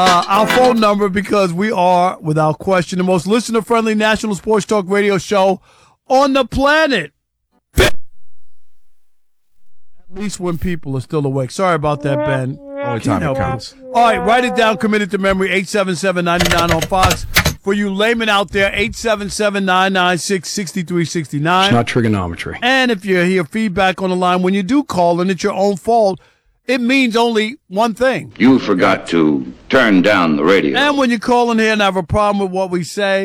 our phone number, because we are, without question, the most listener-friendly national sports talk radio show on the planet. At least when people are still awake. Sorry about that, Ben. Only time it counts. All right, write it down. Committed to memory. 877-99 on Fox. For you laymen out there, 877-996-6369. It's not trigonometry. And if you hear feedback on the line, when you do call and it's your own fault, it means only one thing. You forgot to turn down the radio. And when you call in here and have a problem with what we say,